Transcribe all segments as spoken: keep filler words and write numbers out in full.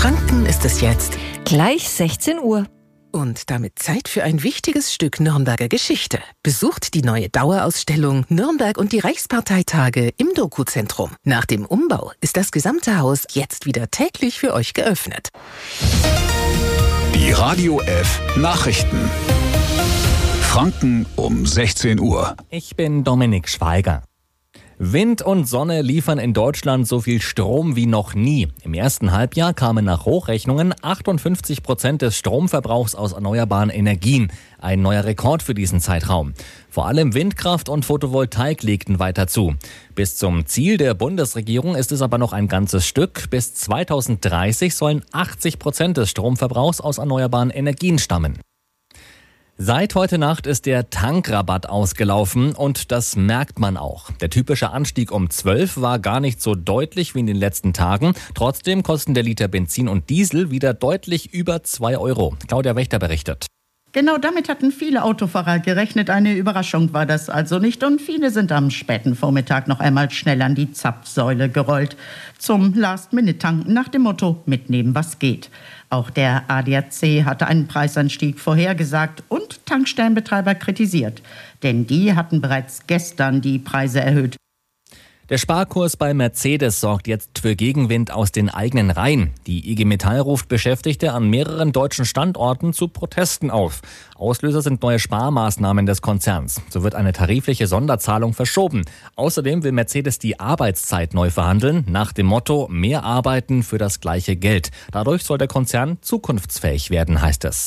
Franken ist es jetzt gleich sechzehn Uhr. Und damit Zeit für ein wichtiges Stück Nürnberger Geschichte. Besucht die neue Dauerausstellung Nürnberg und die Reichsparteitage im Doku-Zentrum. Nach dem Umbau ist das gesamte Haus jetzt wieder täglich für euch geöffnet. Die Radio F Nachrichten. Franken um sechzehn Uhr. Ich bin Dominik Schweiger. Wind und Sonne liefern in Deutschland so viel Strom wie noch nie. Im ersten Halbjahr kamen nach Hochrechnungen achtundfünfzig Prozent des Stromverbrauchs aus erneuerbaren Energien. Ein neuer Rekord für diesen Zeitraum. Vor allem Windkraft und Photovoltaik legten weiter zu. Bis zum Ziel der Bundesregierung ist es aber noch ein ganzes Stück. Bis zweitausenddreißig sollen achtzig Prozent des Stromverbrauchs aus erneuerbaren Energien stammen. Seit heute Nacht ist der Tankrabatt ausgelaufen und das merkt man auch. Der typische Anstieg um zwölf war gar nicht so deutlich wie in den letzten Tagen. Trotzdem kosten der Liter Benzin und Diesel wieder deutlich über zwei Euro. Claudia Wächter berichtet. Genau damit hatten viele Autofahrer gerechnet. Eine Überraschung war das also nicht. Und viele sind am späten Vormittag noch einmal schnell an die Zapfsäule gerollt. Zum Last-Minute-Tanken nach dem Motto, mitnehmen was geht. Auch der A D A C hatte einen Preisanstieg vorhergesagt und Tankstellenbetreiber kritisiert. Denn die hatten bereits gestern die Preise erhöht. Der Sparkurs bei Mercedes sorgt jetzt für Gegenwind aus den eigenen Reihen. Die I G Metall ruft Beschäftigte an mehreren deutschen Standorten zu Protesten auf. Auslöser sind neue Sparmaßnahmen des Konzerns. So wird eine tarifliche Sonderzahlung verschoben. Außerdem will Mercedes die Arbeitszeit neu verhandeln, nach dem Motto mehr arbeiten für das gleiche Geld. Dadurch soll der Konzern zukunftsfähig werden, heißt es.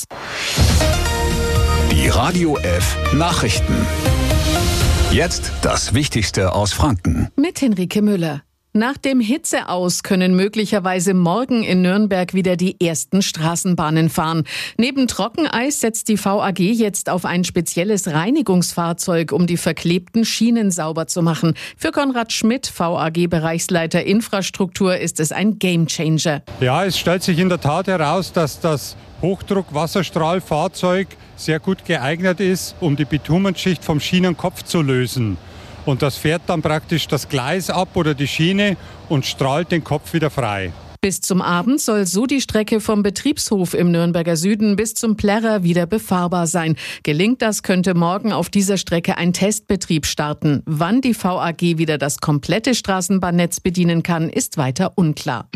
Die Radio F Nachrichten. Jetzt das Wichtigste aus Franken. Mit Henrike Müller. Nach dem Hitzeaus können möglicherweise morgen in Nürnberg wieder die ersten Straßenbahnen fahren. Neben Trockeneis setzt die V A G jetzt auf ein spezielles Reinigungsfahrzeug, um die verklebten Schienen sauber zu machen. Für Konrad Schmidt, V A G-Bereichsleiter Infrastruktur, ist es ein Gamechanger. Ja, es stellt sich in der Tat heraus, dass das Hochdruck-Wasserstrahlfahrzeug sehr gut geeignet ist, um die Bitumenschicht vom Schienenkopf zu lösen. Und das fährt dann praktisch das Gleis ab oder die Schiene und strahlt den Kopf wieder frei. Bis zum Abend soll so die Strecke vom Betriebshof im Nürnberger Süden bis zum Plärrer wieder befahrbar sein. Gelingt das, könnte morgen auf dieser Strecke ein Testbetrieb starten. Wann die V A G wieder das komplette Straßenbahnnetz bedienen kann, ist weiter unklar.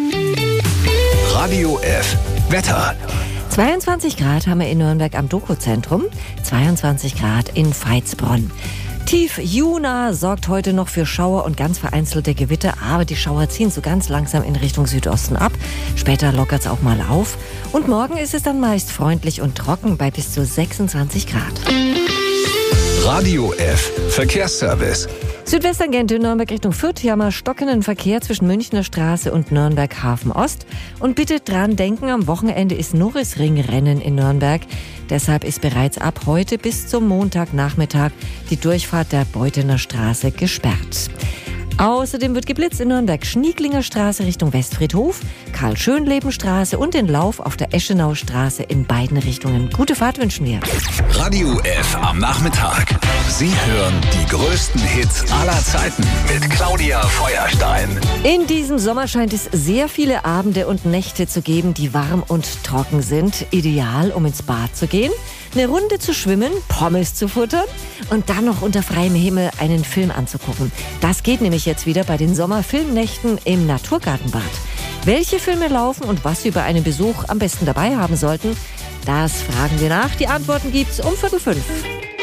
Radio F Wetter. zweiundzwanzig Grad haben wir in Nürnberg am Doku-Zentrum, zweiundzwanzig Grad in Veitsbronn. Tief Juna sorgt heute noch für Schauer und ganz vereinzelte Gewitter, aber die Schauer ziehen so ganz langsam in Richtung Südosten ab. Später lockert es auch mal auf. Und morgen ist es dann meist freundlich und trocken bei bis zu sechsundzwanzig Grad. Radio F Verkehrsservice. Südwestangent in Nürnberg Richtung Fürth. Hier haben wir stockenden Verkehr zwischen Münchner Straße und Nürnberg Hafen Ost. Und bitte dran denken, am Wochenende ist Norrisring-Rennen in Nürnberg. Deshalb ist bereits ab heute bis zum Montagnachmittag die Durchfahrt der Beuthener Straße gesperrt. Außerdem wird geblitzt in Nürnberg Schnieglinger Straße Richtung Westfriedhof, Karl-Schönleben-Straße und den Lauf auf der Eschenau-Straße in beiden Richtungen. Gute Fahrt wünschen wir. Radio F am Nachmittag. Sie hören die größten Hits aller Zeiten mit Claudia Feuerstein. In diesem Sommer scheint es sehr viele Abende und Nächte zu geben, die warm und trocken sind. Ideal, um ins Bad zu gehen, eine Runde zu schwimmen, Pommes zu futtern und dann noch unter freiem Himmel einen Film anzugucken. Das geht nämlich jetzt wieder bei den Sommerfilmnächten im Naturgartenbad. Welche Filme laufen und was Sie bei einem Besuch am besten dabei haben sollten, das fragen wir nach. Die Antworten gibt's um Viertel fünf.